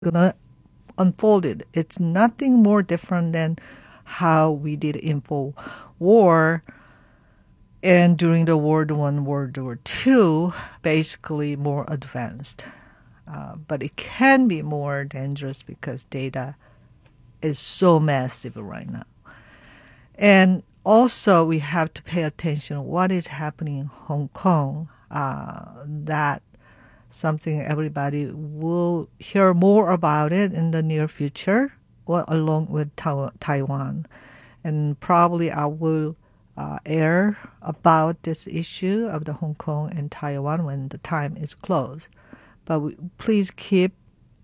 gonna unfold it. It's nothing more different than how we did Info War and during the World One, World War Two, basically more advanced. But it can be more dangerous because data is so massive right now. And also, we have to pay attention what is happening in Hong Kong. That something everybody will hear more about it in the near future, well, along with Taiwan. And probably I will air about this issue of the Hong Kong and Taiwan when the time is close. But please keep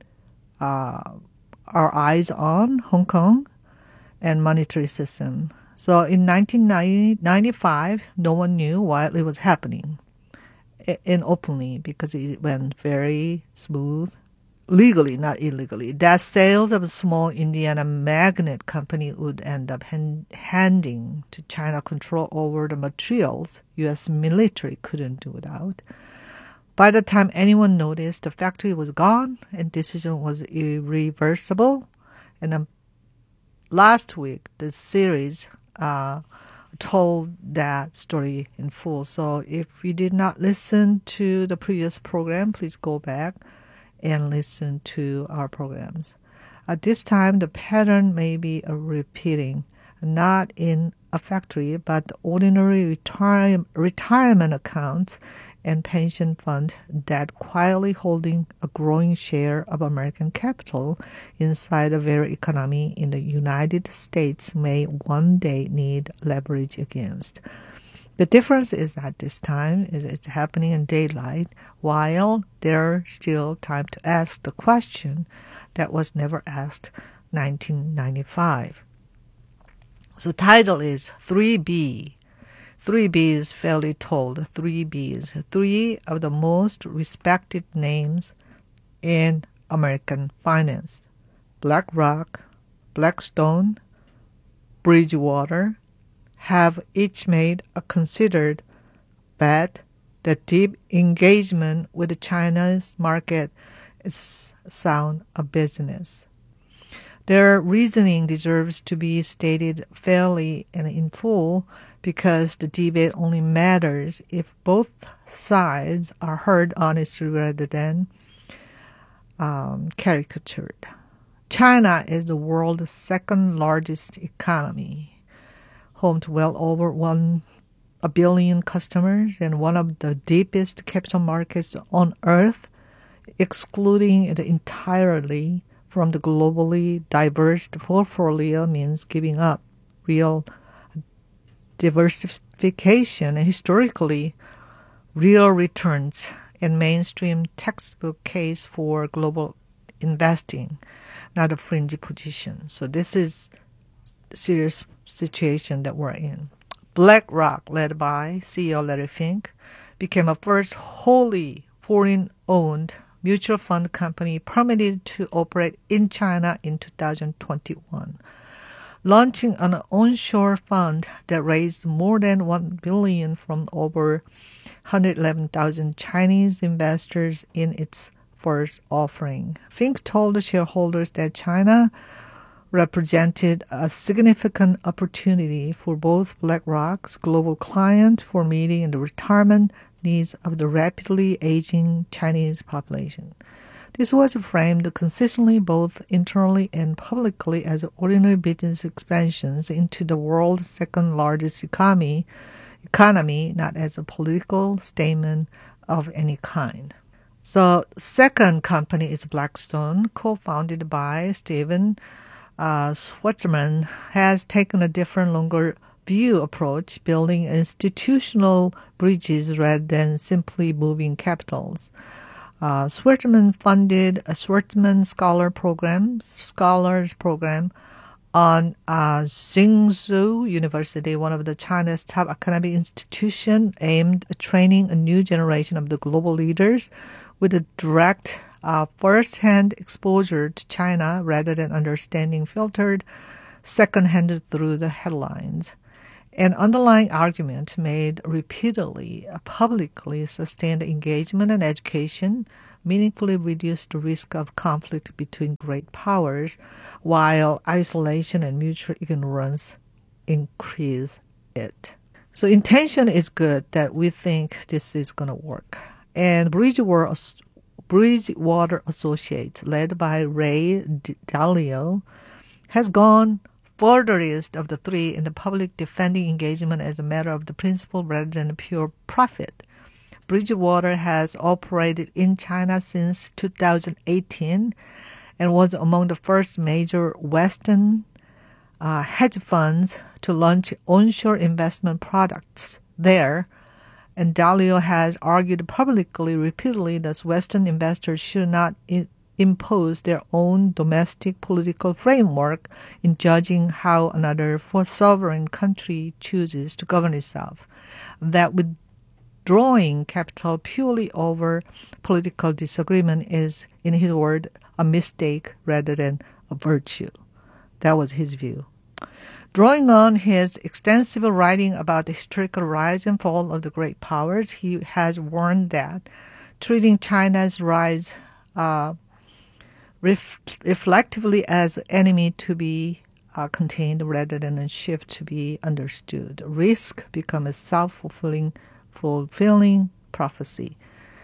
our eyes on Hong Kong and monetary system. So in 1995, no one knew why it was happening and openly because it went very smooth, legally, not illegally. That sales of a small Indiana magnet company would end up handing to China control over the materials U.S. military couldn't do without. By the time anyone noticed, the factory was gone and decision was irreversible. And last week, the series told that story in full. So if you did not listen to the previous program, please go back and listen to our programs. At this time, the pattern may be repeating, not in a factory, but ordinary retirement accounts and pension funds that quietly holding a growing share of American capital inside the very economy in the United States may one day need leverage against. The difference is that this time it's happening in daylight, while there's still time to ask the question that was never asked 1995. So title is 3B. 3B is fairly told. 3Bs, three of the most respected names in American finance. BlackRock, Blackstone, Bridgewater have each made a considered bet that deep engagement with China's market is sound a business. Their reasoning deserves to be stated fairly and in full because the debate only matters if both sides are heard honestly rather than caricatured. China is the world's second largest economy, home to well over a billion customers and one of the deepest capital markets on earth, excluding it entirely from the globally diverse portfolio means giving up real diversification and historically real returns and mainstream textbook case for global investing, not a fringy position. So this is a serious situation that we're in. BlackRock, led by CEO Larry Fink, became a first wholly foreign-owned mutual fund company permitted to operate in China in 2021, launching an onshore fund that raised more than $1 billion from over 111,000 Chinese investors in its first offering. Fink told the shareholders that China represented a significant opportunity for both BlackRock's global client for meeting the retirement needs of the rapidly aging Chinese population. This was framed consistently both internally and publicly as ordinary business expansions into the world's second largest economy, not as a political statement of any kind. So second company is Blackstone, co-founded by Steven Schwarzman, has taken a different, longer view approach, building institutional bridges rather than simply moving capitals. Schwarzman funded a Schwarzman Scholars Program on Tsinghua University, one of the China's top academic institutions, aimed at training a new generation of the global leaders with a direct first-hand exposure to China rather than understanding filtered second-hand through the headlines. An underlying argument made repeatedly publicly sustained engagement and education meaningfully reduce the risk of conflict between great powers, while isolation and mutual ignorance increase it. So intention is good that we think this is going to work. And Bridgewater Associates, led by Ray Dalio, has gone furthest of the three in the public defending engagement as a matter of the principle rather than pure profit. Bridgewater has operated in China since 2018 and was among the first major Western hedge funds to launch onshore investment products there. And Dalio has argued publicly repeatedly that Western investors should not impose their own domestic political framework in judging how another sovereign country chooses to govern itself. That withdrawing capital purely over political disagreement is, in his word, a mistake rather than a virtue. That was his view. Drawing on his extensive writing about the historical rise and fall of the great powers, he has warned that treating China's rise reflectively as enemy to be contained rather than a shift to be understood. Risk becomes a self-fulfilling prophecy.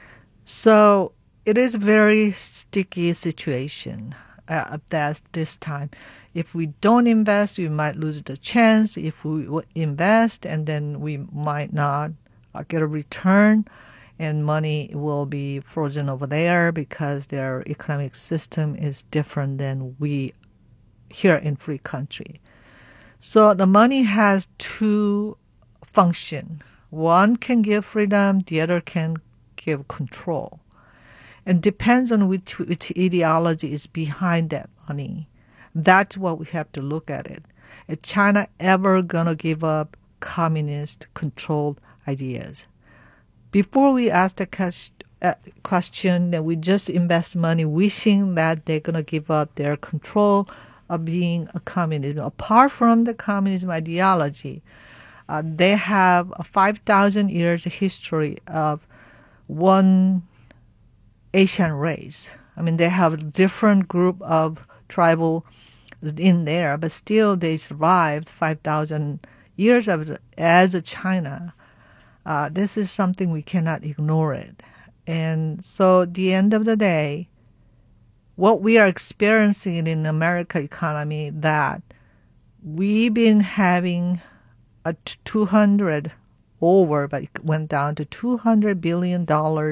So it is a very sticky situation at this time. If we don't invest, we might lose the chance. If we invest, and then we might not get a return, and money will be frozen over there because their economic system is different than we here in free country. So the money has two functions. One can give freedom, the other can give control. And depends on which ideology is behind that money. That's what we have to look at it. Is China ever going to give up communist-controlled ideas? Before we ask the question that we just invest money wishing that they're going to give up their control of being a communist. Apart from the communism ideology, they have a 5,000 years history of one Asian race. I mean, they have a different group of tribal in there, but still they survived 5,000 years as a China. This is something we cannot ignore it. And so at the end of the day, what we are experiencing in the American economy, that we've been having a 200 over, but it went down to $200 billion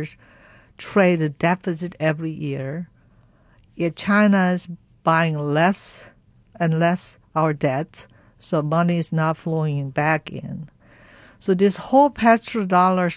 trade deficit every year. Yet China is buying less and less our debt, so money is not flowing back in. So this whole petrodollar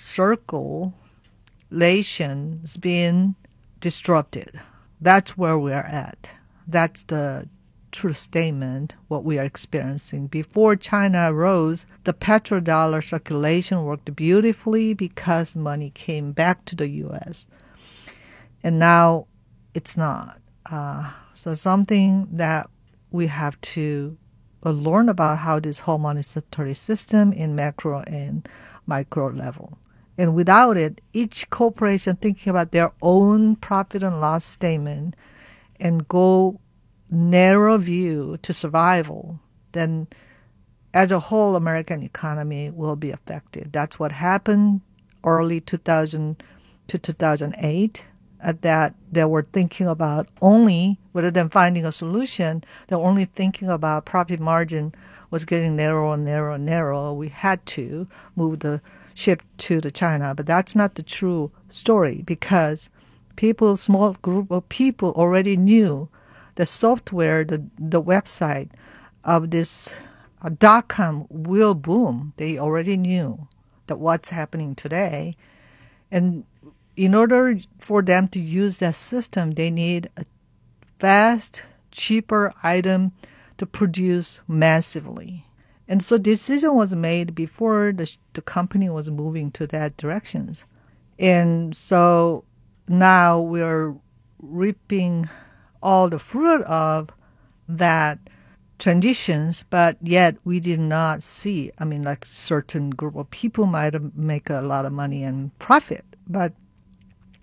circulation has been disrupted. That's where we are at. That's the true statement, what we are experiencing. Before China rose, the petrodollar circulation worked beautifully because money came back to the U.S. And now it's not. So something that we have to learn about how this whole monetary system in macro and micro level. And without it, each corporation thinking about their own profit and loss statement and go narrow view to survival, then as a whole American economy will be affected. That's what happened early 2000 to 2008. At that, they were thinking about only, rather than finding a solution, they were only thinking about profit margin was getting narrower and narrower and narrower. We had to move the ship to the China. But that's not the true story, because people, small group of people already knew the software, the website of this .com will boom. They already knew that what's happening today. And in order for them to use that system, they need a fast, cheaper item to produce massively. And so decision was made before the company was moving to that directions. And so now we're reaping all the fruit of that transitions, but yet we did not see, like certain group of people might make a lot of money and profit, but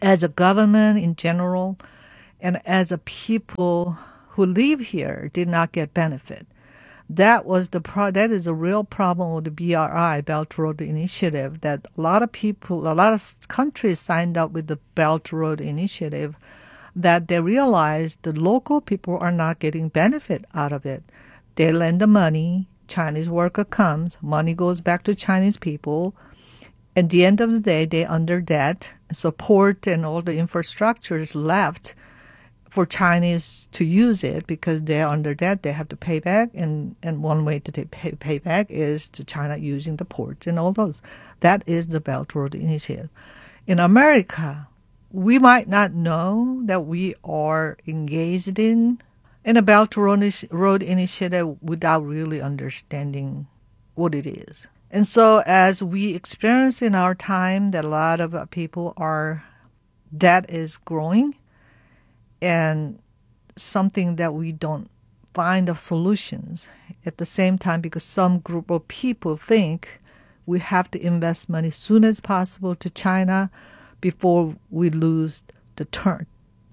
as a government in general and as a people who live here did not get benefit. That is a real problem with the BRI, Belt Road Initiative, that a lot of people, a lot of countries signed up with the Belt Road Initiative, that they realized the local people are not getting benefit out of it. They lend the money, Chinese worker comes, money goes back to Chinese people. At the end of the day, they're under debt. Support and all the infrastructure is left for Chinese to use it because they're under debt. They have to pay back. And one way to pay back is to China using the ports and all those. That is the Belt Road Initiative. In America, we might not know that we are engaged in a Belt Road Initiative without really understanding what it is. And so as we experience in our time that a lot of people debt is growing and something that we don't find of solutions at the same time because some group of people think we have to invest money as soon as possible to China before we lose the turn.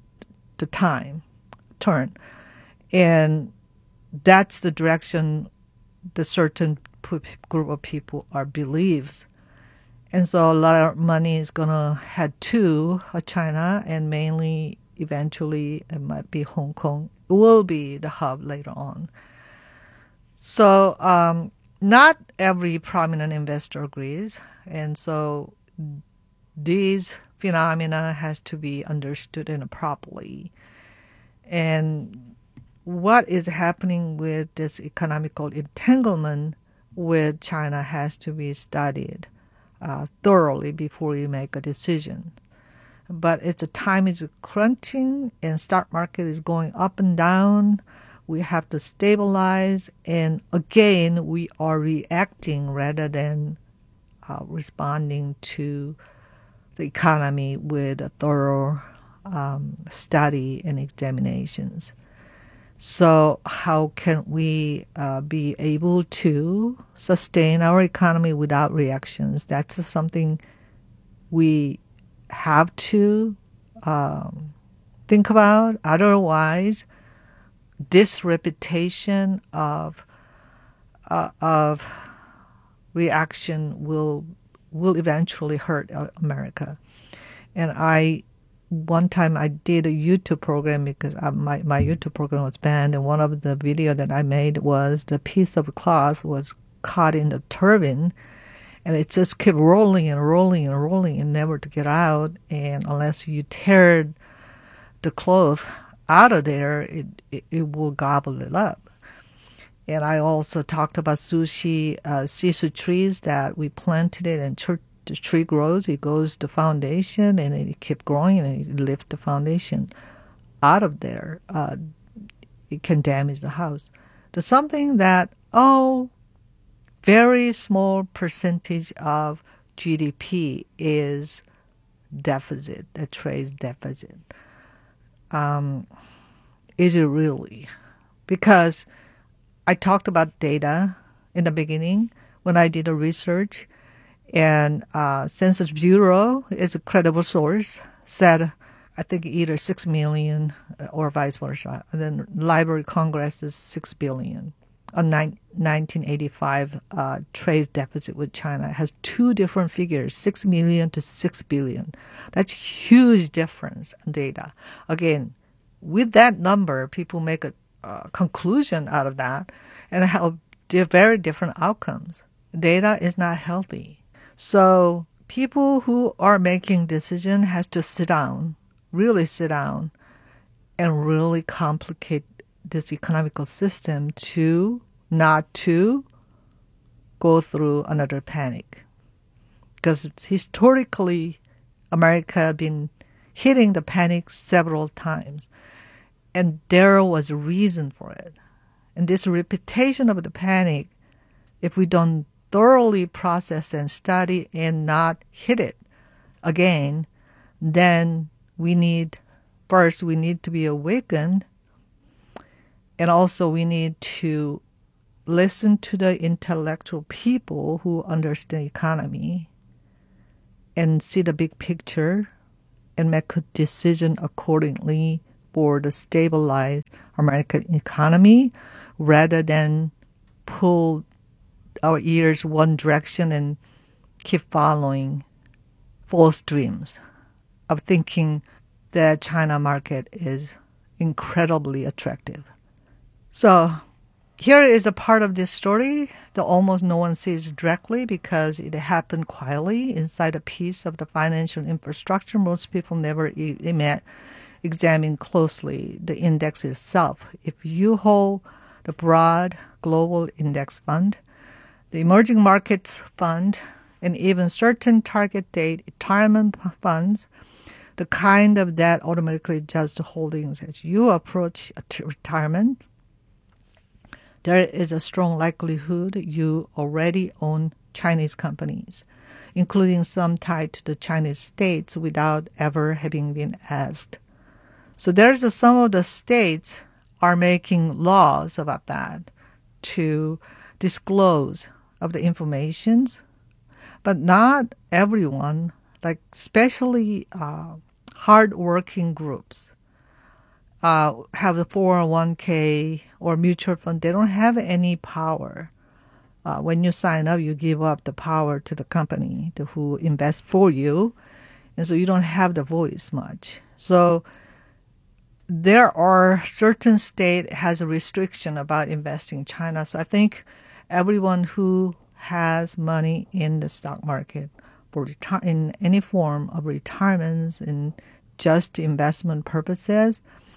And that's the direction the certain group of people believes. And so a lot of money is going to head to China, and mainly eventually it might be Hong Kong. It will be the hub later on. So not every prominent investor agrees. And so these phenomena has to be understood properly. And what is happening with this economical entanglement with China has to be studied thoroughly before you make a decision. But time is crunching and stock market is going up and down. We have to stabilize. And again, we are reacting rather than responding to the economy with a thorough study and examinations. So how can we be able to sustain our economy without reactions? That's something we have to think about. Otherwise, this reputation of reaction will eventually hurt America. And one time I did a YouTube program because my YouTube program was banned, and one of the video that I made was the piece of cloth was caught in the turbine, and it just kept rolling and rolling and rolling and never to get out. And unless you tear the cloth out of there, it will gobble it up. And I also talked about sisu trees that we planted it and the tree grows, it goes to foundation, and it keeps growing, and it lifts the foundation out of there. It can damage the house. There's something that, very small percentage of GDP is deficit, the trade deficit. Is it really? Because I talked about data in the beginning when I did the research. And Census Bureau is a credible source, said, I think either 6 million or vice versa. And then Library of Congress is 6 billion. A 1985 trade deficit with China has two different figures, 6 million to 6 billion. That's huge difference in data. Again, with that number, people make a conclusion out of that and have very different outcomes. Data is not healthy. So people who are making decisions has to really sit down and really complicate this economical system not to go through another panic. Because historically, America been hitting the panic several times. And there was a reason for it. And this repetition of the panic, if we don't thoroughly process and study and not hit it again, then we need to be awakened, and also we need to listen to the intellectual people who understand economy and see the big picture and make a decision accordingly for the stabilized American economy rather than pull our ears one direction and keep following false dreams of thinking the China market is incredibly attractive. So here is a part of this story that almost no one sees directly because it happened quietly inside a piece of the financial infrastructure. Most people never examine closely the index itself. If you hold the broad global index fund, the emerging markets fund, and even certain target date retirement funds, the kind of debt automatically adjusts the holdings as you approach retirement. There is a strong likelihood you already own Chinese companies, including some tied to the Chinese states without ever having been asked. So some of the states are making laws about that to disclose of the informations, but not everyone, like especially hardworking groups, have the 401k or mutual fund. They don't have any power. When you sign up, you give up the power to the company who invests for you, and so you don't have the voice much. So there are certain state has a restriction about investing in China. So I think everyone who has money in the stock market for in any form of retirements and just investment purposes,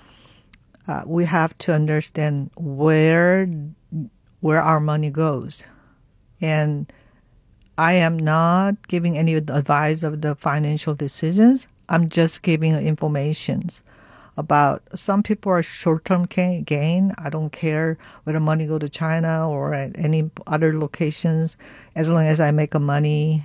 we have to understand where our money goes. And I am not giving any advice of the financial decisions. I'm just giving information about some people are short-term gain. I don't care whether money go to China or at any other locations. As long as I make a money,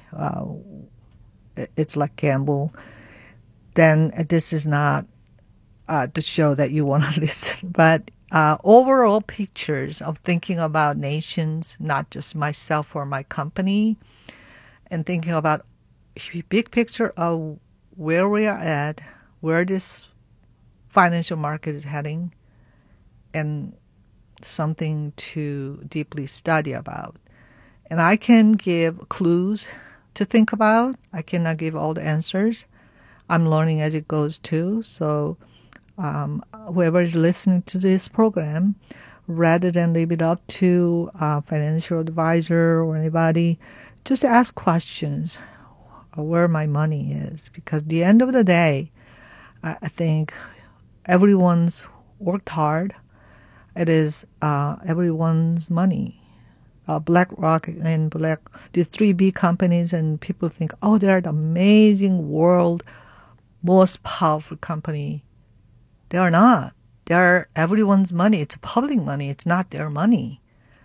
it's like gamble. Then this is not the show that you want to listen. But overall pictures of thinking about nations, not just myself or my company, and thinking about big picture of where we are at, where this financial market is heading, and something to deeply study about. And I can give clues to think about. I cannot give all the answers. I'm learning as it goes too. So whoever is listening to this program, rather than leave it up to a financial advisor or anybody, just ask questions where my money is. Because at the end of the day, I think everyone's worked hard. It is everyone's money. BlackRock and these three big companies, and people think, oh, they're the amazing world most powerful company. They are not. They're everyone's money. It's public money. It's not their money.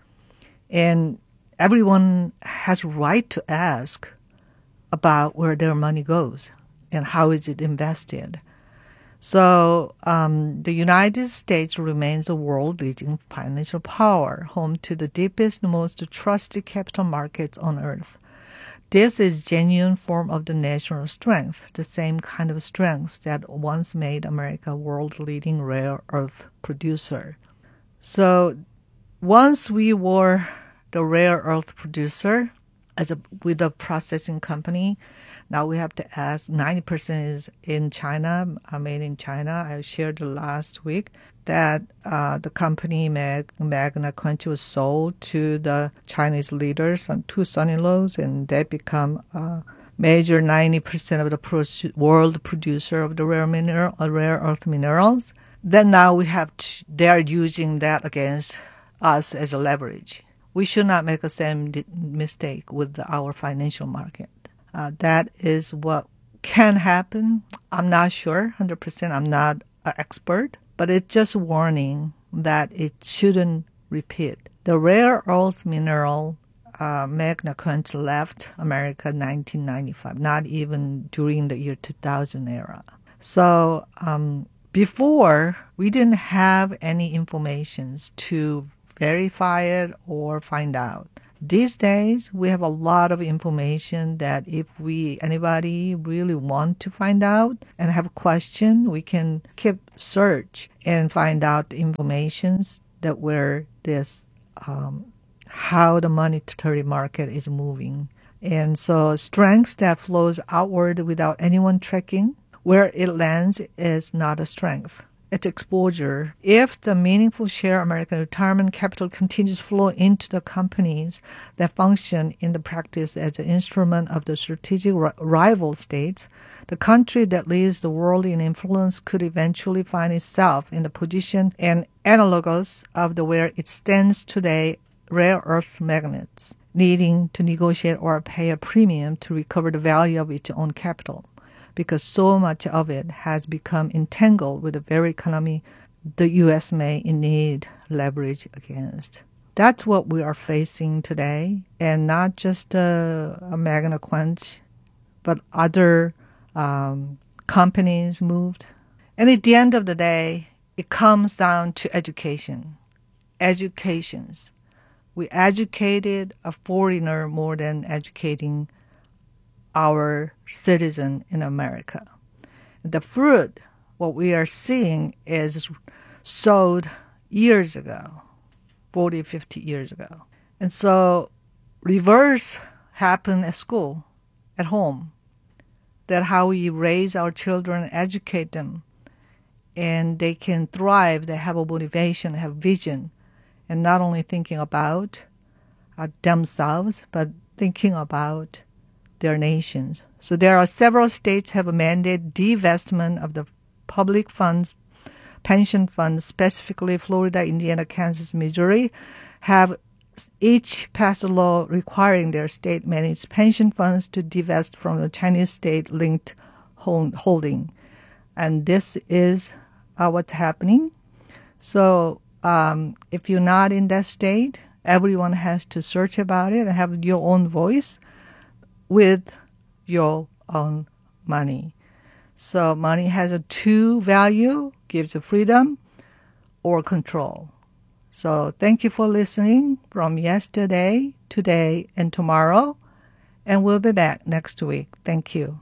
And everyone has a right to ask about where their money goes and how is it invested. So the United States remains the world-leading financial power, home to the deepest, most trusted capital markets on earth. This is genuine form of the national strength, the same kind of strength that once made America world-leading rare earth producer. So once we were the rare earth producer with a processing company, now we have to ask, 90% is in China, made in China. I shared last week that the company Magna Quench was sold to the Chinese leaders and two son-in-laws, and they become a major 90% of the world producer of the rare earth minerals. Then now they are using that against us as a leverage. We should not make the same mistake with our financial market. That is what can happen. I'm not sure, 100%. I'm not an expert, but it's just warning that it shouldn't repeat. The rare earth mineral Magna Quench left America in 1995, not even during the year 2000 era. So before, we didn't have any information to verify it or find out. These days, we have a lot of information that if anybody really want to find out and have a question, we can keep search and find out the informations that where this, how the monetary market is moving. And so strength that flows outward without anyone tracking, where it lands is not a strength. It's exposure. If the meaningful share American retirement capital continues to flow into the companies that function in the practice as an instrument of the strategic rival states, the country that leads the world in influence could eventually find itself in the position and analogous of the where it stands today, rare earth magnets, needing to negotiate or pay a premium to recover the value of its own capital, because so much of it has become entangled with the very economy the U.S. may need leverage against. That's what we are facing today, and not just a Magna Quench, but other companies moved. And at the end of the day, it comes down to education. Educations. We educated a foreigner more than educating our citizen in America. The fruit, what we are seeing, is sowed years ago, 40, 50 years ago. And so reverse happened at school, at home, that how we raise our children, educate them, and they can thrive, they have a motivation, have vision, and not only thinking about themselves, but thinking about their nations. So there are several states have mandated divestment of the public funds, pension funds, specifically Florida, Indiana, Kansas, Missouri, have each passed a law requiring their state-managed pension funds to divest from the Chinese state-linked holding. And this is what's happening. So if you're not in that state, everyone has to search about it and have your own voice with your own money. So money has a two value, gives you freedom or control. So thank you for listening from yesterday, today, and tomorrow. And we'll be back next week. Thank you.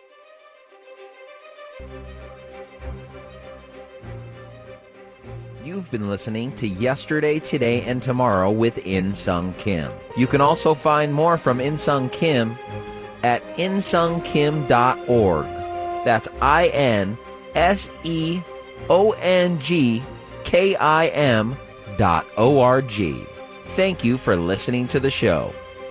You've been listening to Yesterday, Today, and Tomorrow with In-Sung Kim. You can also find more from In-Sung Kim at insungkim.org. That's INSEONGKIM.org. Thank you for listening to the show.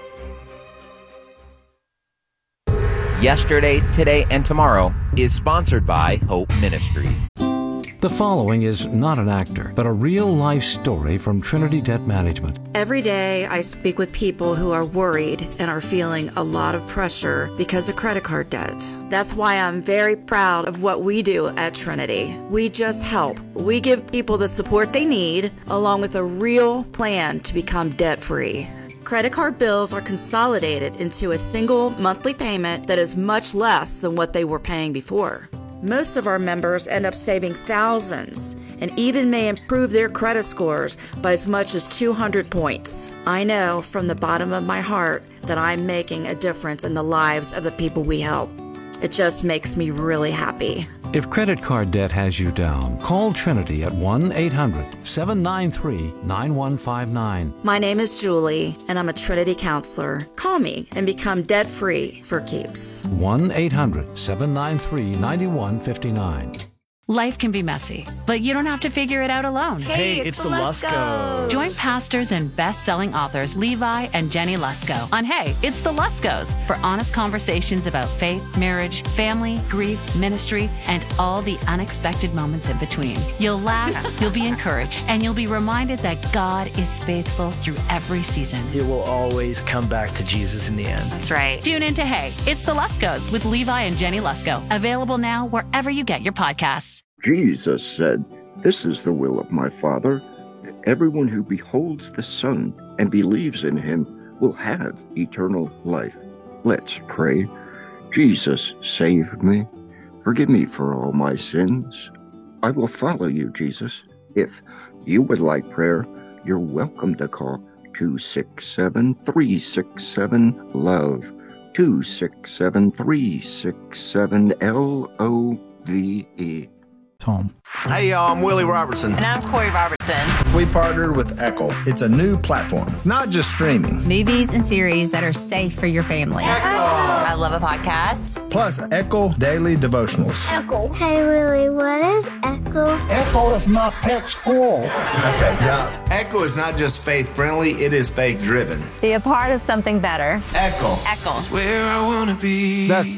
Yesterday, Today, and Tomorrow is sponsored by Hope Ministries. The following is not an actor, but a real-life story from Trinity Debt Management. Every day I speak with people who are worried and are feeling a lot of pressure because of credit card debt. That's why I'm very proud of what we do at Trinity. We just help. We give people the support they need, along with a real plan to become debt-free. Credit card bills are consolidated into a single monthly payment that is much less than what they were paying before. Most of our members end up saving thousands and even may improve their credit scores by as much as 200 points. I know from the bottom of my heart that I'm making a difference in the lives of the people we help. It just makes me really happy. If credit card debt has you down, call Trinity at 1-800-793-9159. My name is Julie, and I'm a Trinity counselor. Call me and become debt-free for keeps. 1-800-793-9159. Life can be messy, but you don't have to figure it out alone. Hey, it's the Luskos. Join pastors and best-selling authors Levi and Jenny Lusko on Hey, It's the Luskos for honest conversations about faith, marriage, family, grief, ministry, and all the unexpected moments in between. You'll laugh, you'll be encouraged, and you'll be reminded that God is faithful through every season. It will always come back to Jesus in the end. That's right. Tune into Hey, It's the Luskos with Levi and Jenny Lusko. Available now wherever you get your podcasts. Jesus said, "This is the will of my Father, that everyone who beholds the Son and believes in him will have eternal life." Let's pray. Jesus, save me. Forgive me for all my sins. I will follow you, Jesus. If you would like prayer, you're welcome to call 267-367-LOVE. 267-367-LOVE. Home. Hey, y'all, I'm Willie Robertson. And I'm Corey Robertson. We partnered with Echo. It's a new platform, not just streaming. Movies and series that are safe for your family. Echo. I love a podcast. Plus, Echo Daily Devotionals. Echo. Hey, Willie, what is Echo? Echo is my pet squirrel. Okay, now, Echo is not just faith-friendly, it is faith-driven. Be a part of something better. Echo. Echo. That's where I want to be. That's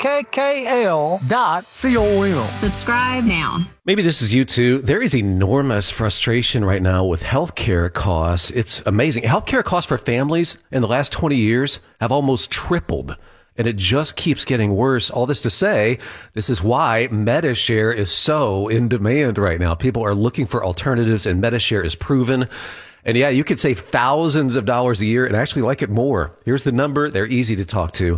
EKKL.com. Subscribe now. Maybe this is you too. There is enormous frustration right now with healthcare costs. It's amazing. Healthcare costs for families in the last 20 years have almost tripled, and it just keeps getting worse. All this to say, this is why Medi-Share is so in demand right now. People are looking for alternatives, and Medi-Share is proven. And yeah, you could save thousands of dollars a year and actually like it more. Here's the number. They're easy to talk to.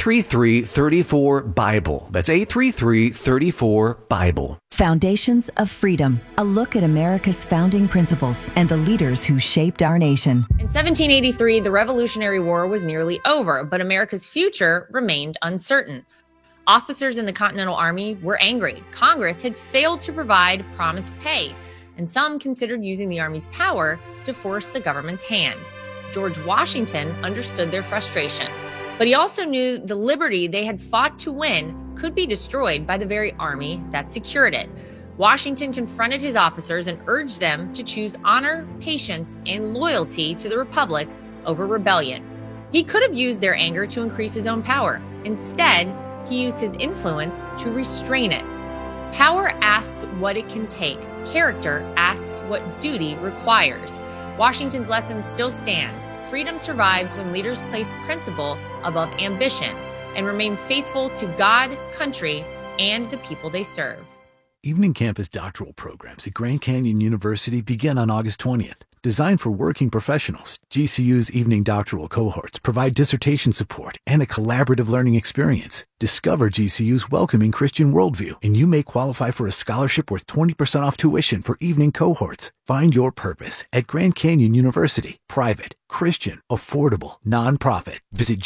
833-34-BIBLE. That's 833-34-BIBLE. Foundations of Freedom. A look at America's founding principles and the leaders who shaped our nation. In 1783, the Revolutionary War was nearly over, but America's future remained uncertain. Officers in the Continental Army were angry. Congress had failed to provide promised pay, and some considered using the Army's power to force the government's hand. George Washington understood their frustration, but he also knew the liberty they had fought to win could be destroyed by the very army that secured it. Washington confronted his officers and urged them to choose honor, patience, and loyalty to the Republic over rebellion. He could have used their anger to increase his own power. Instead, he used his influence to restrain it. Power asks what it can take. Character asks what duty requires. Washington's lesson still stands. Freedom survives when leaders place principle above ambition and remain faithful to God, country, and the people they serve. Evening campus doctoral programs at Grand Canyon University begin on August 20th. Designed for working professionals, GCU's evening doctoral cohorts provide dissertation support and a collaborative learning experience. Discover GCU's welcoming Christian worldview, and you may qualify for a scholarship worth 20% off tuition for evening cohorts. Find your purpose at Grand Canyon University. Private, Christian, affordable, nonprofit. Visit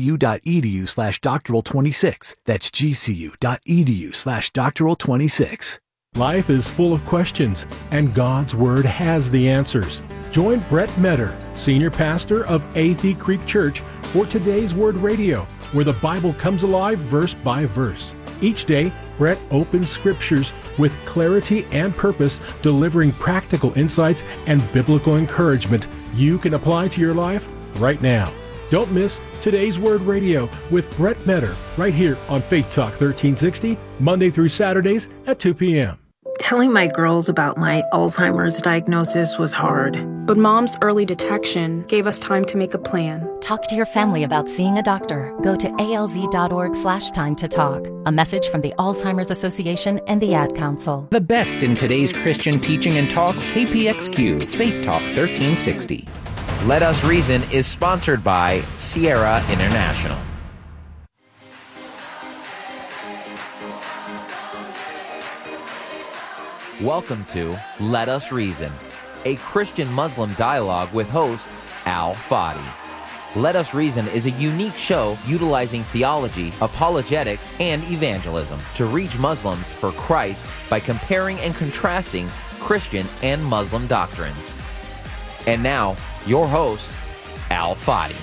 gcu.edu/doctoral26. That's gcu.edu/doctoral26. Life is full of questions, and God's Word has the answers. Join Brett Metter, Senior Pastor of Athey Creek Church, for Today's Word Radio, where the Bible comes alive verse by verse. Each day, Brett opens scriptures with clarity and purpose, delivering practical insights and biblical encouragement you can apply to your life right now. Don't miss Today's Word Radio with Brett Metter right here on Faith Talk 1360, Monday through Saturdays at 2 p.m. Telling my girls about my Alzheimer's diagnosis was hard. But Mom's early detection gave us time to make a plan. Talk to your family about seeing a doctor. Go to alz.org/time to talk. A message from the Alzheimer's Association and the Ad Council. The best in today's Christian teaching and talk, KPXQ, Faith Talk 1360. Let Us Reason is sponsored by Sierra International. Welcome to Let Us Reason, a Christian Muslim dialogue with host Al Fadi. Let Us Reason is a unique show utilizing theology, apologetics, and evangelism to reach Muslims for Christ by comparing and contrasting Christian and Muslim doctrines. And now, your host, Al Fadi.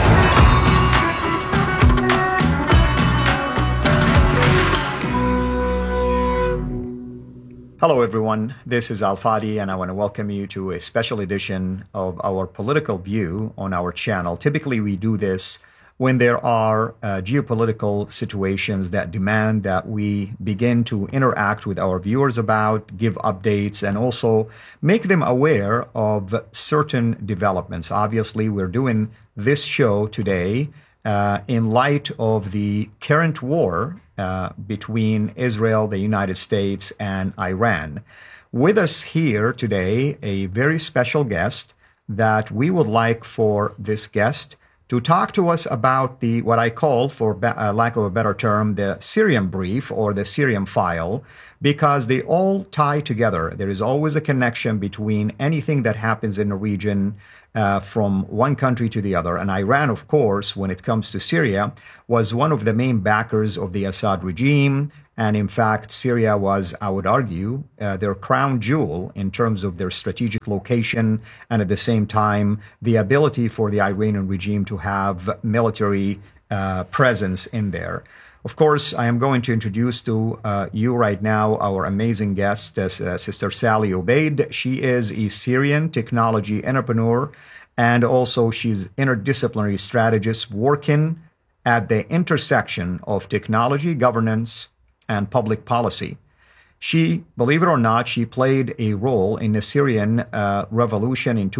Hello, everyone. This is Al Fadi, and I want to welcome you to a special edition of our Political View on our channel. Typically, we do this when there are geopolitical situations that demand that we begin to interact with our viewers about, give updates, and also make them aware of certain developments. Obviously, we're doing this show today in light of the current war between Israel, the United States, and Iran. With us here today, a very special guest that we would like for this guest to talk to us about what I call, for lack of a better term, the Syrian brief or the Syrian file, because they all tie together. There is always a connection between anything that happens in the region from one country to the other. And Iran, of course, when it comes to Syria, was one of the main backers of the Assad regime. And in fact, Syria was, I would argue, their crown jewel in terms of their strategic location and at the same time, the ability for the Iranian regime to have military presence in there. Of course, I am going to introduce to you right now our amazing guest, Sister Sally Obaid. She is a Syrian technology entrepreneur, and also she's interdisciplinary strategist working at the intersection of technology, governance, and public policy. She, believe it or not, she played a role in the Syrian revolution in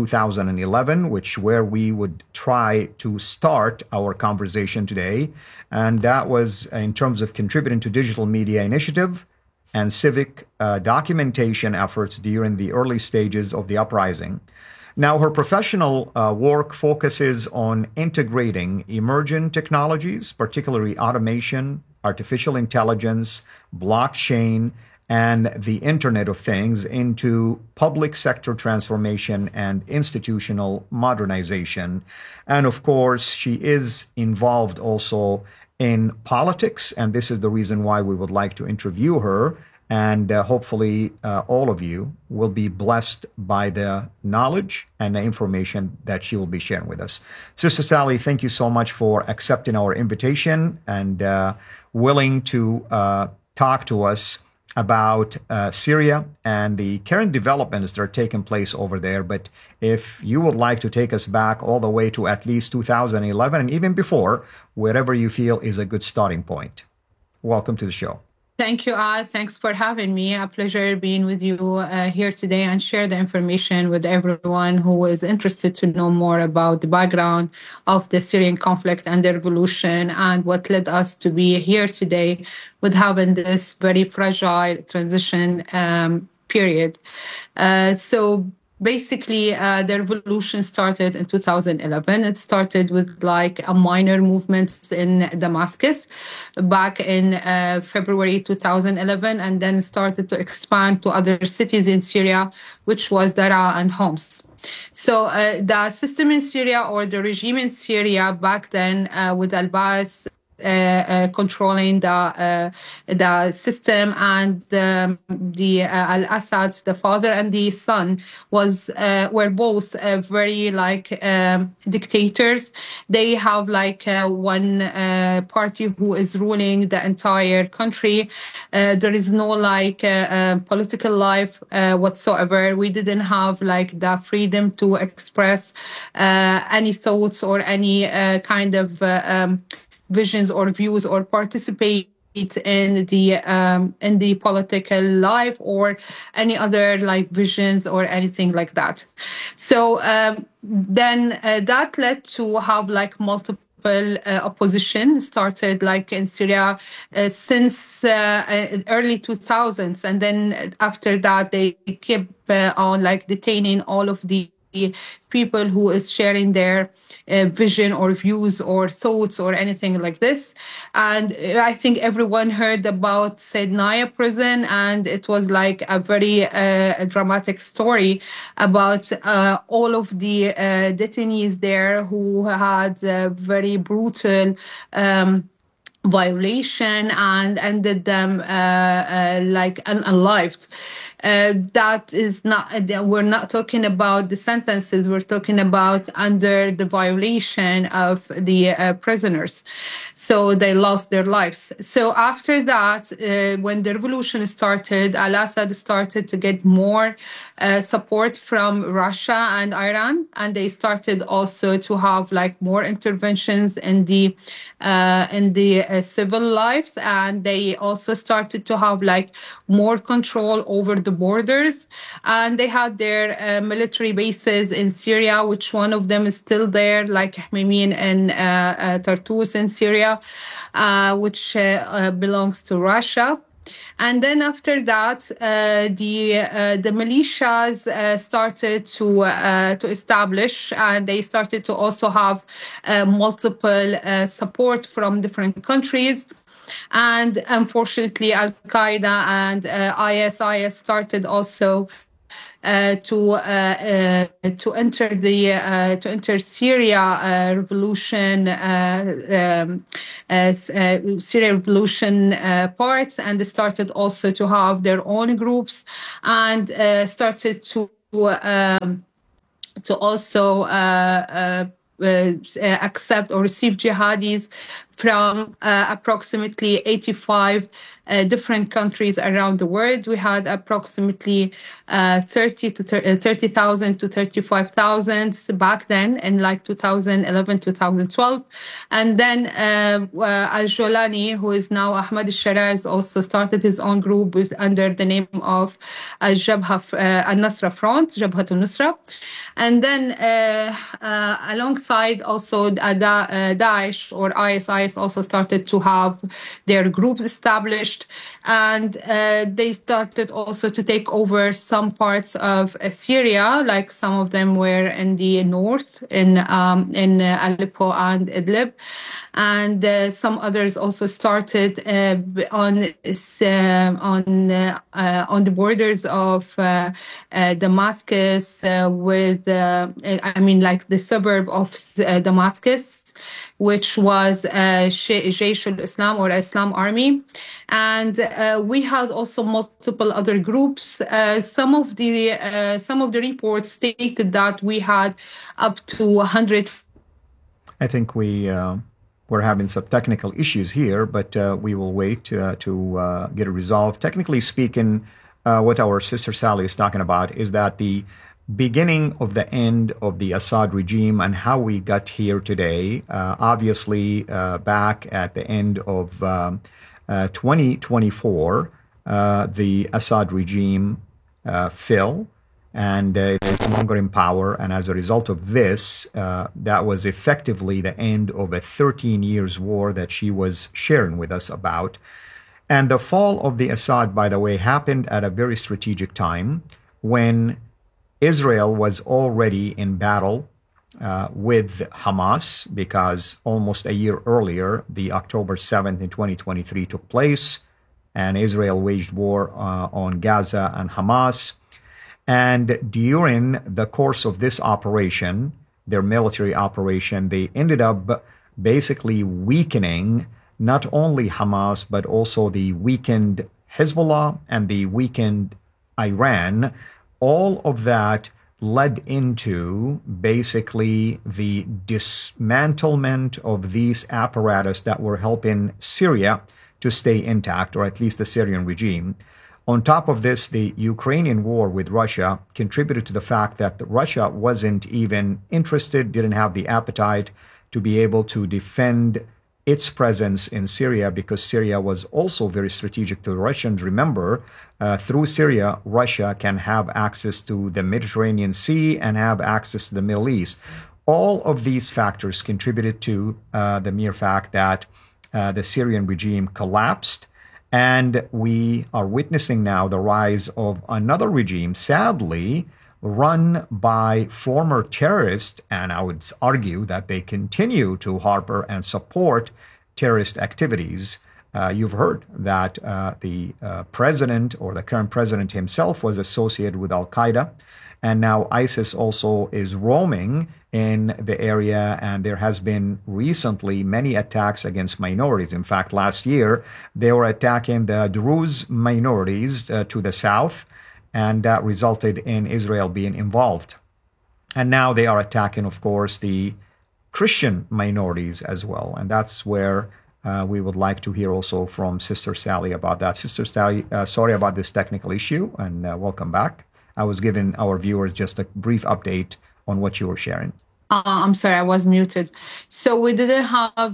2011, where we would try to start our conversation today. And that was in terms of contributing to digital media initiative and civic documentation efforts during the early stages of the uprising. Now, her professional work focuses on integrating emerging technologies, particularly automation, artificial intelligence, blockchain, and the Internet of Things into public sector transformation and institutional modernization. And of course, she is involved also in politics, and this is the reason why we would like to interview her. And hopefully all of you will be blessed by the knowledge and the information that she will be sharing with us. Sister Sally, thank you so much for accepting our invitation and willing to talk to us about Syria and the current developments that are taking place over there. But if you would like to take us back all the way to at least 2011 and even before, wherever you feel is a good starting point. Welcome to the show. Thank you, Al. Thanks for having me. A pleasure being with you here today and share the information with everyone who is interested to know more about the background of the Syrian conflict and the revolution and what led us to be here today with having this very fragile transition period. Basically, the revolution started in 2011. It started with like a minor movements in Damascus back in February 2011, and then started to expand to other cities in Syria, which was Daraa and Homs. So the system in Syria, or the regime in Syria back then with al-Ba'ath controlling the system, and the al-Assad, the father and the son, were both very like dictators. They have like one party who is ruling the entire country. There is no like political life whatsoever. We didn't have like the freedom to express any thoughts or any kind of visions or views or participate in the political life or any other like visions or anything like that. So then that led to have like multiple opposition started like in Syria since early 2000s, and then after that they kept on like detaining all of the people who is sharing their vision or views or thoughts or anything like this. And I think everyone heard about Saydnaya prison, and it was like a very dramatic story about all of the detainees there who had very brutal violation and ended them like unalived. That is not, we're not talking about the sentences, we're talking about under the violation of the prisoners. So they lost their lives. So after that, when the revolution started, al-Assad started to get more support from Russia and Iran, and they started also to have like more interventions in the civil lives, and they also started to have like more control over the borders, and they had their military bases in Syria, which one of them is still there, like Hmeimim and Tartus in Syria, which belongs to Russia. And then after that, the militias started to establish, and they started to also have multiple support from different countries. And unfortunately, Al Qaeda and ISIS started also to enter Syria revolution, Syria revolution parts, and they started also to have their own groups, and started to also accept or receive jihadis from approximately 85 different countries around the world. We had approximately 30,000 to 35,000 back then in like 2011, 2012. And then Al-Jolani, who is now Ahmad al-Sharaz, also started his own group under the name of Al-Jabha al-Nusra Front, Jabhat al-Nusra. And then alongside also Daesh or ISIS also started to have their groups established, and they started also to take over some parts of Syria, like some of them were in the north, in Aleppo and Idlib. And some others also started on the borders of Damascus with, like the suburb of Damascus, which was Jaysh al-Islam or Islam Army. And we had also multiple other groups. Some of the reports stated that we had up to 100. I think we're having some technical issues here, but we will wait to get it resolved. Technically speaking, what our sister Sally is talking about is that the beginning of the end of the Assad regime and how we got here today, obviously back at the end of 2024, the Assad regime fell, and it's no longer in power. And as a result of this, that was effectively the end of a 13 years war that she was sharing with us about. And the fall of the Assad, by the way, happened at a very strategic time when Israel was already in battle with Hamas, because almost a year earlier, the October 7th in 2023 took place, and Israel waged war on Gaza and Hamas. And during the course of this operation, their military operation, they ended up basically weakening not only Hamas, but also the weakened Hezbollah and the weakened Iran. All of that led into basically the dismantlement of these apparatus that were helping Syria to stay intact, or at least the Syrian regime. On top of this, the Ukrainian war with Russia contributed to the fact that Russia wasn't even interested, didn't have the appetite to be able to defend its presence in Syria, because Syria was also very strategic to the Russians. Remember, through Syria, Russia can have access to the Mediterranean Sea and have access to the Middle East. All of these factors contributed to the mere fact that the Syrian regime collapsed. And we are witnessing now the rise of another regime, sadly, run by former terrorists, and I would argue that they continue to harbor and support terrorist activities. You've heard that the president, or the current president himself, was associated with Al-Qaeda, and now ISIS also is roaming in the area, and there has been recently many attacks against minorities. In fact, last year, they were attacking the Druze minorities to the south, and that resulted in Israel being involved. And now they are attacking, of course, the Christian minorities as well. And that's where we would like to hear also from Sister Sally about that. Sister Sally, sorry about this technical issue, and welcome back. I was giving our viewers just a brief update on what you were sharing. I'm sorry, I was muted. So we didn't have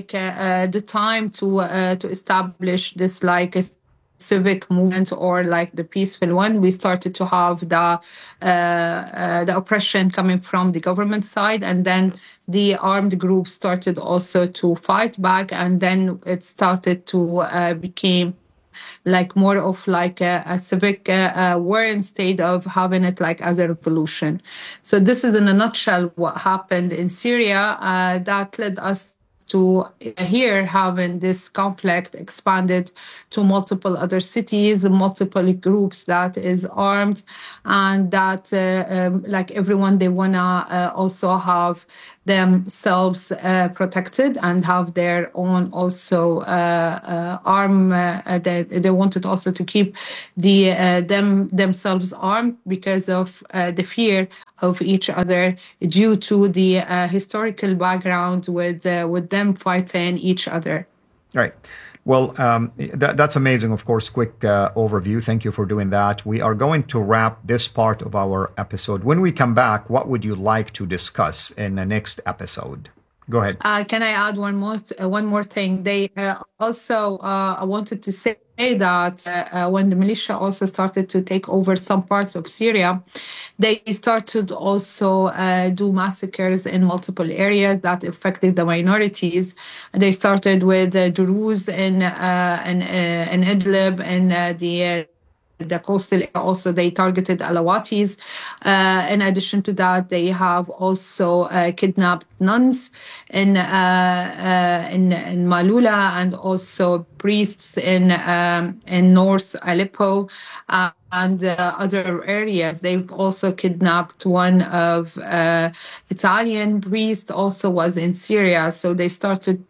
the time to establish this a civic movement or the peaceful one. We started to have the oppression coming from the government side, and then the armed groups started also to fight back, and then it started to became like more of like a civic war instead of having it like as a revolution. So this is in a nutshell what happened in Syria that led us to here having this conflict expanded to multiple other cities, multiple groups that is armed, and that like everyone, they wanna also have themselves protected and have their own also arm. They wanted also to keep themselves armed because of the fear of each other due to the historical background with them fighting each other. Right. Well, that's amazing. Of course, quick overview. Thank you for doing that. We are going to wrap this part of our episode. When we come back, what would you like to discuss in the next episode? Go ahead. Can I add one more thing? They also I wanted to say that when the militia also started to take over some parts of Syria, they started also do massacres in multiple areas that affected the minorities. They started with Druze in Idlib and the coastal area. Also, they targeted Alawatis. In addition to that, they have also kidnapped nuns in Malula, and also priests in North Aleppo and other areas. They've also kidnapped one of Italian priest, also was in Syria. So they started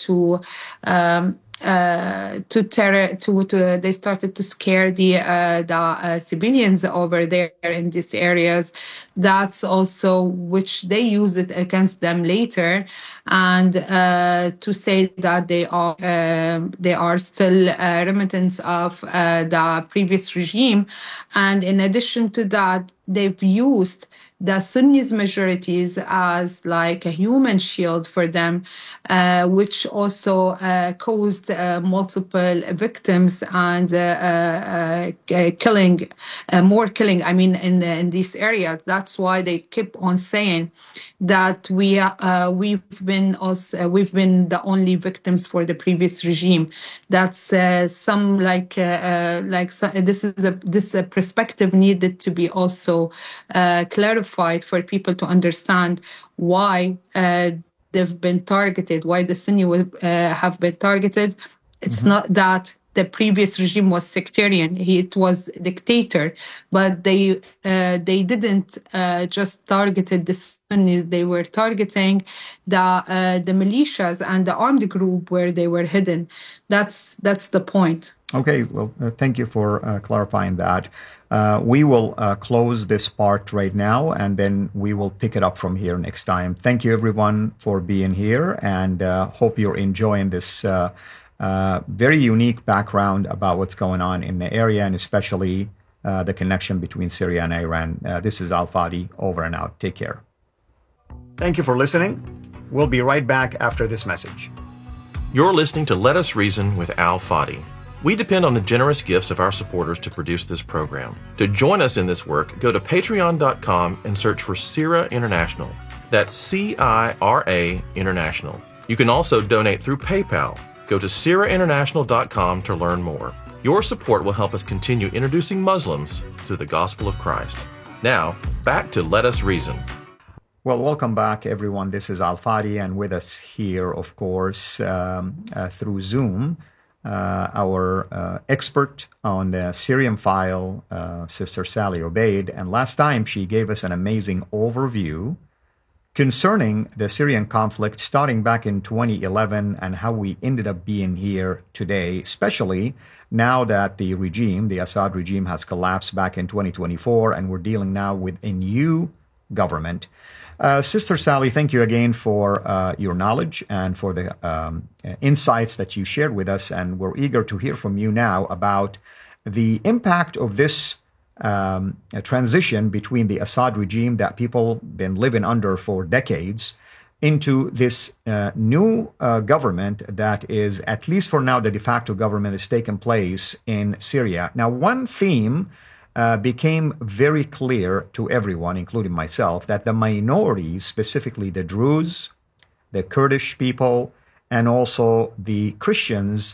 they started to scare the civilians over there in these areas. That's also which they use it against them later, and to say that they are still remittance of the previous regime. And in addition to that, they've used the Sunnis majorities as like a human shield for them, which also caused multiple victims and more killing. I mean, in these areas. That's why they keep on saying that we've been the only victims for the previous regime. That's this perspective needed to be also clarified for people to understand why they've been targeted, why the Sunni have been targeted. It's not that the previous regime was sectarian; it was dictator. But they didn't just targeted the Sunnis; they were targeting the militias and the armed group where they were hidden. That's the point. Okay. Well, thank you for clarifying that. We will close this part right now, and then we will pick it up from here next time. Thank you, everyone, for being here, and hope you're enjoying this very unique background about what's going on in the area, and especially the connection between Syria and Iran. This is Al Fadi, over and out. Take care. Thank you for listening. We'll be right back after this message. You're listening to Let Us Reason with Al Fadi. We depend on the generous gifts of our supporters to produce this program. To join us in this work, go to patreon.com and search for CIRA International. That's CIRA International. You can also donate through PayPal. Go to CIRAInternational.com to learn more. Your support will help us continue introducing Muslims to the gospel of Christ. Now, back to Let Us Reason. Well, welcome back, everyone. This is Al Fadi, and with us here, of course, through Zoom, our expert on the Syrian file, Sister Sally Obaid. And last time she gave us an amazing overview concerning the Syrian conflict starting back in 2011 and how we ended up being here today, especially now that the regime, the Assad regime, has collapsed back in 2024 and we're dealing now with a new government. Sister Sally, thank you again for your knowledge and for the insights that you shared with us. And we're eager to hear from you now about the impact of this transition between the Assad regime that people been living under for decades into this new government that is, at least for now, the de facto government has taken place in Syria. Now, one theme became very clear to everyone, including myself, that the minorities, specifically the Druze, the Kurdish people, and also the Christians,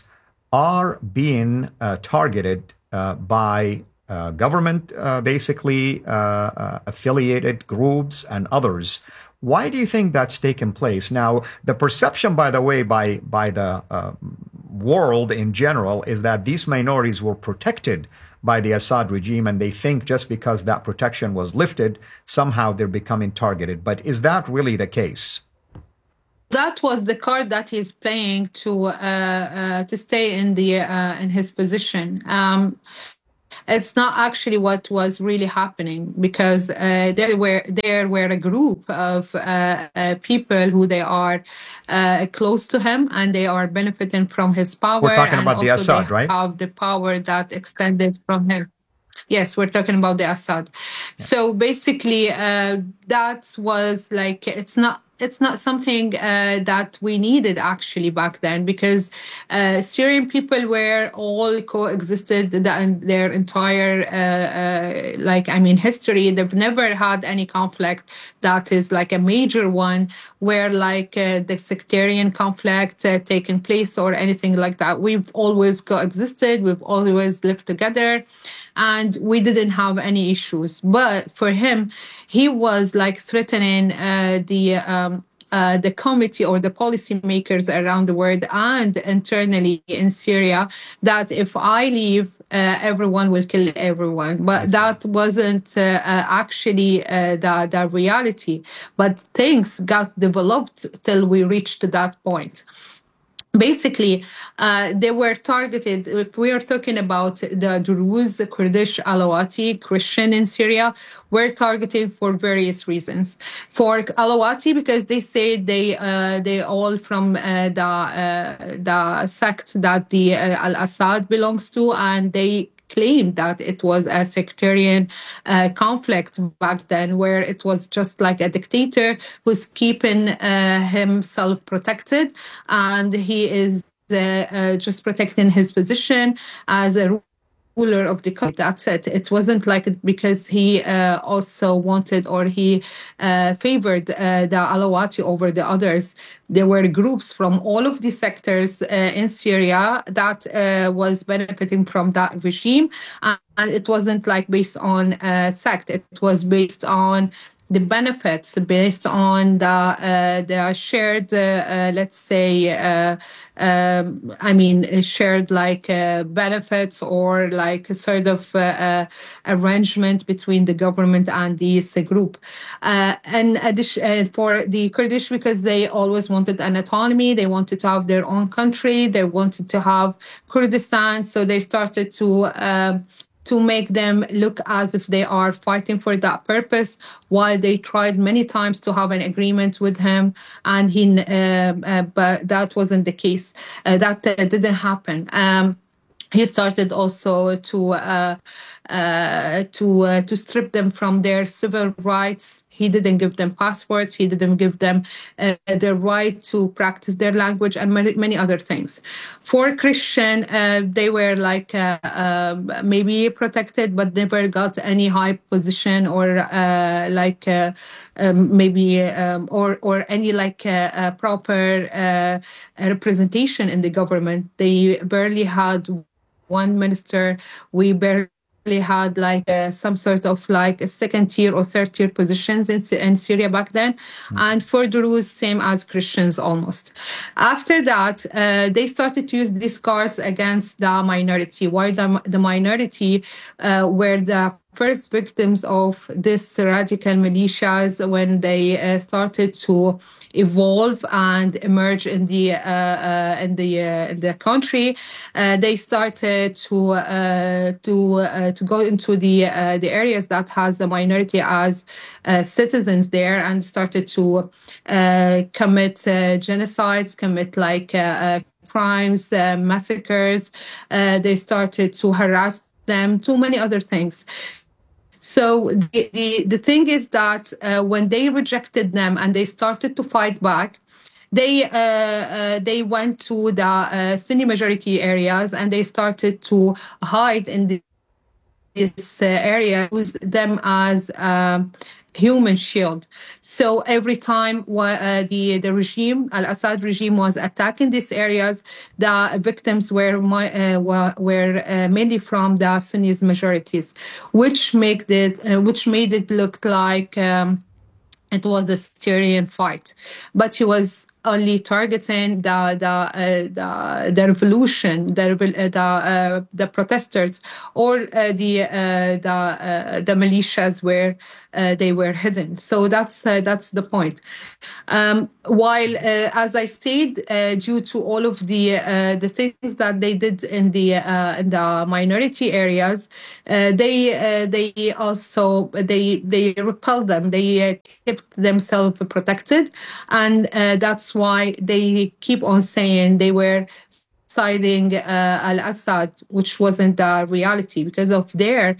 are being targeted by government, basically affiliated groups and others. Why do you think that's taken place? Now, the perception, by the way, by the world in general is that these minorities were protected by the Assad regime, and they think just because that protection was lifted, somehow they're becoming targeted. But is that really the case? That was the card that he's playing to stay in his position. It's not actually what was really happening, because there were a group of people who they are close to him, and they are benefiting from his power. We're talking and about the Assad, right? Have the power that extended from him. Yes, we're talking about the Assad. Yeah. So basically, that was like, it's not something that we needed actually back then, because Syrian people were all coexisted their entire history. They've never had any conflict that is like a major one where like the sectarian conflict taken place or anything like that. We've always coexisted. We've always lived together, and we didn't have any issues. But for him, he was like threatening the committee or the policymakers around the world and internally in Syria, that if I leave, everyone will kill everyone. But that wasn't actually the reality. But things got developed till we reached that point. Basically, they were targeted. If we are talking about the Druze, the Kurdish, Alawati, Christian in Syria, were targeted for various reasons. For Alawati, because they say they all from the sect that the Al-Assad belongs to, and they claimed that it was a sectarian conflict back then, where it was just like a dictator who's keeping himself protected, and he is just protecting his position as a ruler of the country. That's it. It wasn't like because he also wanted or he favored the Alawati over the others. There were groups from all of the sectors in Syria that was benefiting from that regime. And it wasn't like based on sect. It was based on the benefits, based on the shared, let's say, shared like benefits or like a sort of arrangement between the government and this group. And for the Kurdish, because they always wanted an autonomy, they wanted to have their own country, they wanted to have Kurdistan, so they started to make them look as if they are fighting for that purpose, while they tried many times to have an agreement with him, and but that wasn't the case. That didn't happen. He started also to strip them from their civil rights. He didn't give them passports. He didn't give them the right to practice their language and many other things. For Christian, they were like maybe protected, but never got any high position or or any proper representation in the government. They barely had one minister. We barely had some sort of like a second tier or third tier positions in Syria back then. And for Druze, same as Christians almost. After that, they started to use these cards against the minority, while the minority were the first victims of this radical militias when they started to evolve and emerge in the country. They started to go into the areas that has the minority as citizens there, and started to commit genocides, commit crimes, massacres. They started to harass them, too many other things. So the thing is that when they rejected them and they started to fight back, they went to the Sunni majority areas and they started to hide in this area, use them as human shield. So every time the regime, Al-Assad regime, was attacking these areas, the victims were mainly from the Sunni majorities, which made it look like it was a Syrian fight. But he was only targeting the revolution, the protesters, or the militias where they were hidden. So that's the point. While, as I said, due to all of the things that they did in the minority areas, they also repelled them. They kept themselves protected, and that's why they keep on saying they were siding Al-Assad, which wasn't the reality because of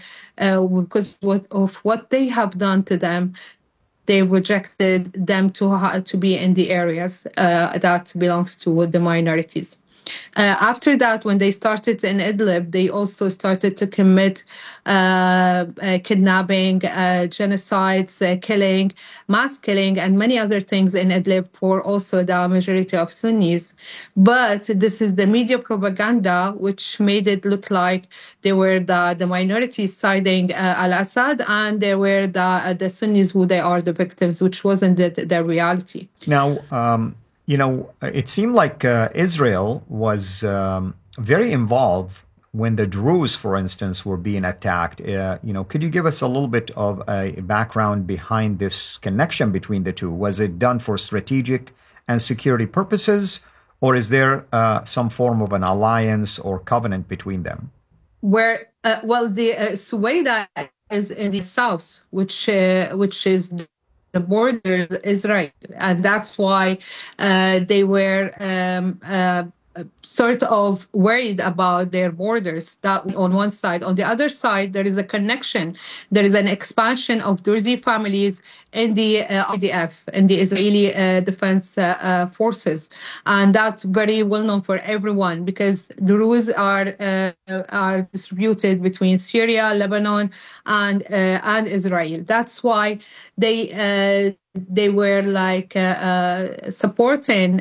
what they have done to them. They rejected them to be in the areas that belongs to the minorities. After that, when they started in Idlib, they also started to commit kidnapping, genocides, killing, mass killing, and many other things in Idlib for also the majority of Sunnis. But this is the media propaganda, which made it look like they were the minorities siding Al-Assad, and they were the Sunnis who they are the victims, which wasn't the reality. Now, it seemed like Israel was very involved when the Druze, for instance, were being attacked. Could you give us a little bit of a background behind this connection between the two? Was it done for strategic and security purposes, or is there some form of an alliance or covenant between them? The Suwaida is in the south, which is the border of Israel, and that's why they were sort of worried about their borders. That on one side. On the other side, there is a connection. There is an expansion of Druze families in the IDF, in the Israeli Defense Forces, and that's very well known for everyone because Druze are distributed between Syria, Lebanon, and Israel. That's why they were like supporting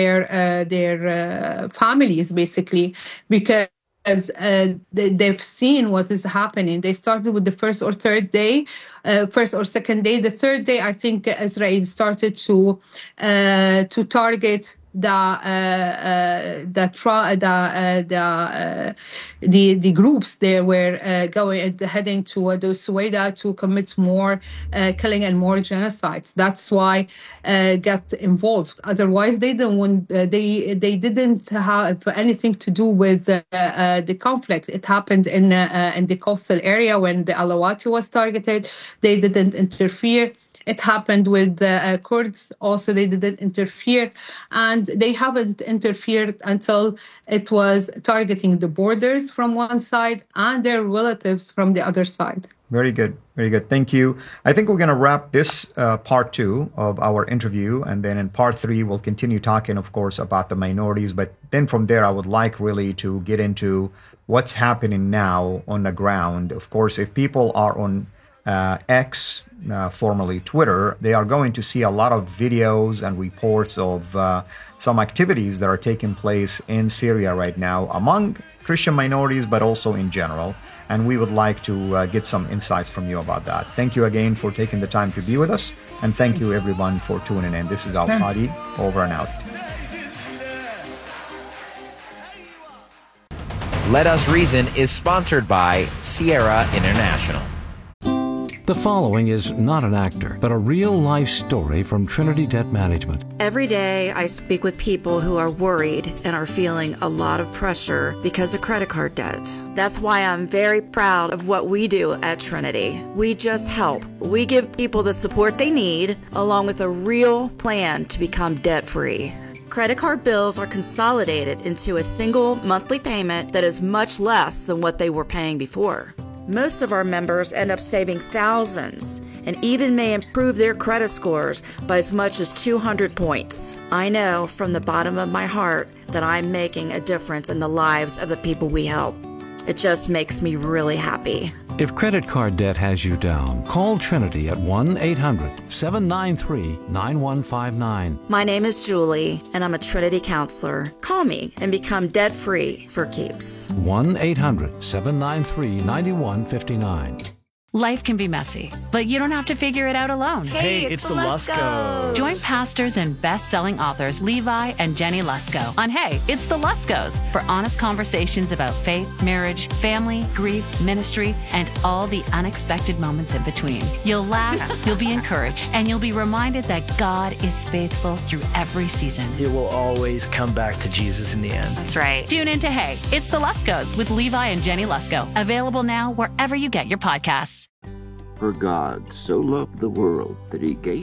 their families basically because they've seen what is happening. They started with the first or second day. The third day, I think Israel started to target the groups. They were heading to the Suwaida to commit more killing and more genocides. That's why got involved. Otherwise, they didn't have anything to do with the conflict. It happened in the coastal area when the Alawati was targeted. They didn't interfere. It happened with the Kurds. Also, they didn't interfere. And they haven't interfered until it was targeting the borders from one side and their relatives from the other side. Very good. Very good. Thank you. I think we're going to wrap this part 2 of our interview. And then in part 3, we'll continue talking, of course, about the minorities. But then from there, I would like really to get into what's happening now on the ground. Of course, if people are on X, formerly Twitter, they are going to see a lot of videos and reports of some activities that are taking place in Syria right now among Christian minorities, but also in general. And we would like to get some insights from you about that. Thank you again for taking the time to be with us. And thank you everyone for tuning in. This is Al Fadi, over and out. Let Us Reason is sponsored by Sierra International. The following is not an actor, but a real-life story from Trinity Debt Management. Every day I speak with people who are worried and are feeling a lot of pressure because of credit card debt. That's why I'm very proud of what we do at Trinity. We just help. We give people the support they need, along with a real plan to become debt-free. Credit card bills are consolidated into a single monthly payment that is much less than what they were paying before. Most of our members end up saving thousands and even may improve their credit scores by as much as 200 points. I know from the bottom of my heart that I'm making a difference in the lives of the people we help. It just makes me really happy. If credit card debt has you down, call Trinity at 1-800-793-9159. My name is Julie, and I'm a Trinity counselor. Call me and become debt-free for keeps. 1-800-793-9159. Life can be messy, but you don't have to figure it out alone. Hey, it's the Luskos. Join pastors and best-selling authors Levi and Jenny Lusko on Hey, It's the Luskos for honest conversations about faith, marriage, family, grief, ministry, and all the unexpected moments in between. You'll laugh, you'll be encouraged, and you'll be reminded that God is faithful through every season. It will always come back to Jesus in the end. That's right. Tune in to Hey, It's the Luskos with Levi and Jenny Lusko. Available now wherever you get your podcasts. For God so loved the world that he gave